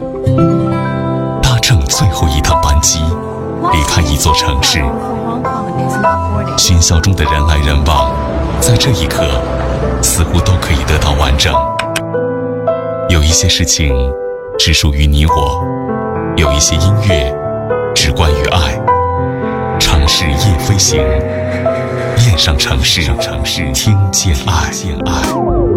搭乘最后一趟班机，离开一座城市，喧嚣中的人来人往，在这一刻似乎都可以得到完整。有一些事情只属于你我，有一些音乐只关于爱。城市夜飞行，夜上城市，听见爱。